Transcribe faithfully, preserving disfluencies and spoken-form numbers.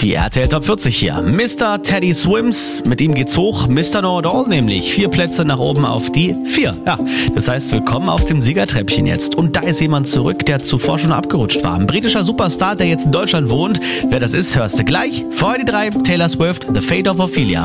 Die R T L Top vierzig hier. Mister Teddy Swims, mit ihm geht's hoch. Mister Know It All nämlich. Vier Plätze nach oben auf die vier. Ja, das heißt, willkommen auf dem Siegertreppchen jetzt. Und da ist jemand zurück, der zuvor schon abgerutscht war. Ein britischer Superstar, der jetzt in Deutschland wohnt. Wer das ist, hörst du gleich. Vorher die drei, Taylor Swift, The Fate of Ophelia.